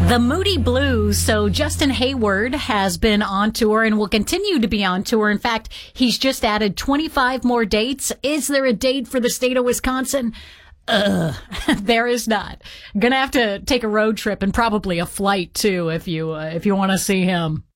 The Moody Blues. So Justin Hayward has been on tour and will continue to be on tour. In fact, he's just added 25 more dates. Is there a date for the state of Wisconsin? There is not. Gonna have to take a road trip and probably a flight too if you want to see him.